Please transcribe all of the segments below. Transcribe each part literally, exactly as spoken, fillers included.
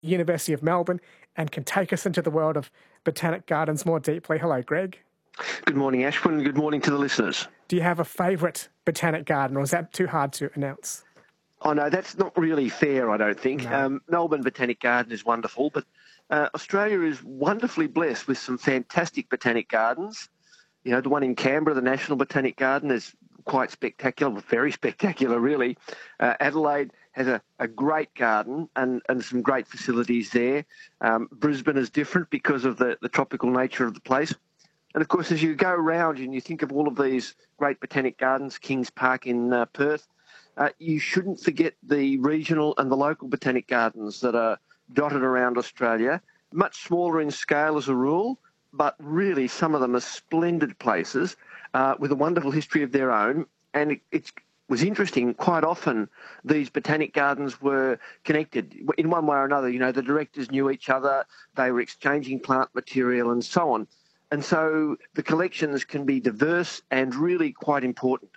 University of Melbourne and can take us into the world of Botanic Gardens more deeply. Hello, Greg. Good morning, Ashwin. Good morning to the listeners. Do you have a favourite Botanic Garden, or is that too hard to announce? Oh, no, that's not really fair, I don't think. No. Um, Melbourne Botanic Garden is wonderful, but uh, Australia is wonderfully blessed with some fantastic botanic gardens. You know, the one in Canberra, the National Botanic Garden, is quite spectacular, very spectacular, really. Uh, Adelaide has a, a great garden and, and some great facilities there. Um, Brisbane is different because of the, the tropical nature of the place. And, of course, as you go around and you think of all of these great botanic gardens, Kings Park in uh, Perth, uh, you shouldn't forget the regional and the local botanic gardens that are dotted around Australia, much smaller in scale as a rule, but really some of them are splendid places uh, with a wonderful history of their own. And it it's, was interesting, quite often these botanic gardens were connected in one way or another. You know, the directors knew each other, they were exchanging plant material and so on. And so the collections can be diverse and really quite important.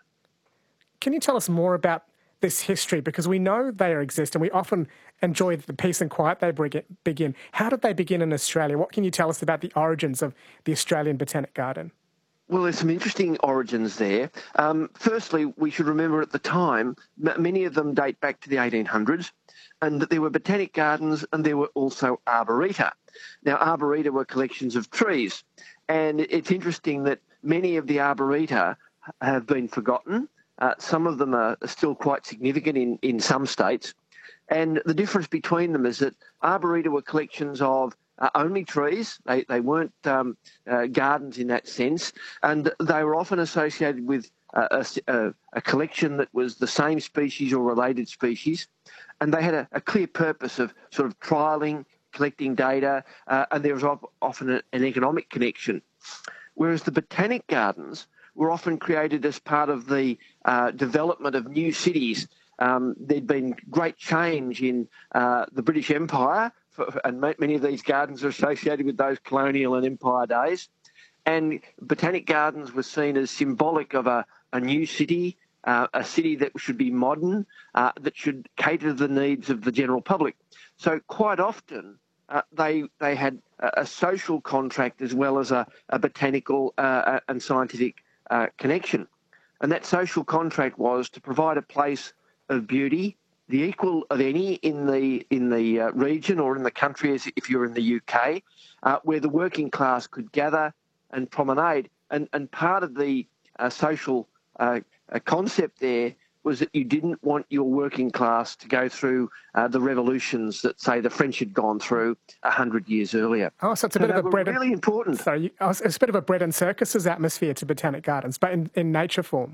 Can you tell us more about this history? Because we know they exist and we often enjoy the peace and quiet they begin. How did they begin in Australia? What can you tell us about the origins of the Australian Botanic Garden? Well, there's some interesting origins there. Um, firstly, we should remember at the time, many of them date back to the eighteen hundreds, and that there were botanic gardens and there were also arboreta. Now, arboreta were collections of trees, and it's interesting that many of the arboreta have been forgotten. Uh, some of them are still quite significant in, in some states. And the difference between them is that arboreta were collections of uh, only trees. They, they weren't um, uh, gardens in that sense. And they were often associated with uh, a, a collection that was the same species or related species. And they had a, a clear purpose of sort of trialling, collecting data, uh, and there was often a, an economic connection. Whereas the botanic gardens were often created as part of the uh, development of new cities. Um, there'd been great change in uh, the British Empire, for, and many of these gardens are associated with those colonial and empire days. And botanic gardens were seen as symbolic of a, a new city, uh, a city that should be modern, uh, that should cater to the needs of the general public. So quite often, Uh, they they had a, a social contract as well as a, a botanical uh, and scientific uh, connection. And that social contract was to provide a place of beauty, the equal of any in the in the uh, region or in the country, as if you're in the U K, uh, where the working class could gather and promenade. And, and part of the uh, social uh, uh, concept there was that you didn't want your working class to go through uh, the revolutions that, say, the French had gone through a hundred years earlier. Oh, so it's a so bit of a bread really and, important. Sorry, it's a bit of a bread and circuses atmosphere to botanic gardens, but in, in nature form.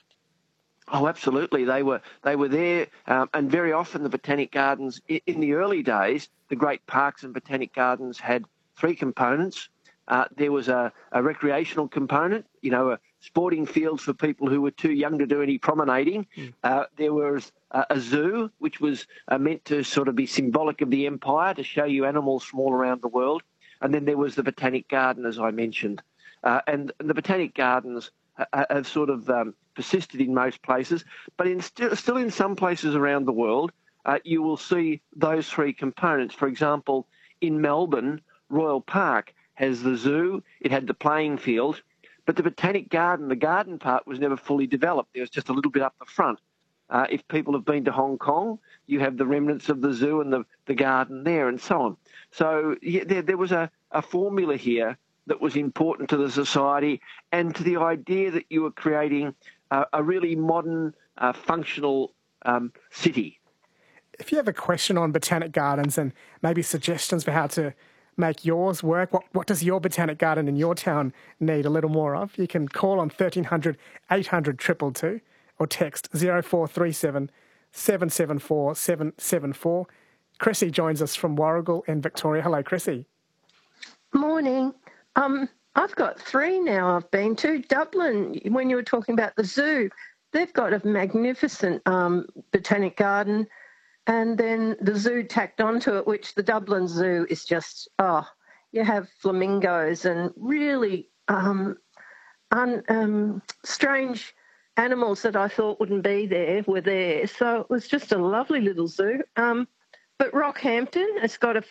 Oh, absolutely. They were they were there, um, and very often the botanic gardens in, in the early days, the great parks and botanic gardens had three components. Uh, there was a, a recreational component, you know, a sporting fields for people who were too young to do any promenading. Mm. Uh, there was a, a zoo, which was uh, meant to sort of be symbolic of the empire, to show you animals from all around the world. And then there was the botanic garden, as I mentioned. Uh, and the botanic gardens ha- have sort of um, persisted in most places, but in st- still in some places around the world, uh, you will see those three components. For example, in Melbourne, Royal Park has the zoo, it had the playing field, but the botanic garden, the garden part, was never fully developed. There was just a little bit up the front. Uh, if people have been to Hong Kong, you have the remnants of the zoo and the, the garden there and so on. So yeah, there, there was a, a formula here that was important to the society and to the idea that you were creating a, a really modern, uh, functional um, city. If you have a question on botanic gardens and maybe suggestions for how to make yours work, what, what does your botanic garden in your town need a little more of? You can call on thirteen hundred, eight hundred, two two two or text zero four three seven, seven seven four, seven seven four. Chrissy joins us from Warragul in Victoria. Hello, Chrissy. Morning. Um, I've got three now I've been to. Dublin, when you were talking about the zoo, they've got a magnificent um, botanic garden, and then the zoo tacked onto it, which the Dublin Zoo is just, oh, you have flamingos and really um, un, um, strange animals that I thought wouldn't be there were there. So it was just a lovely little zoo. Um, but Rockhampton, it's got a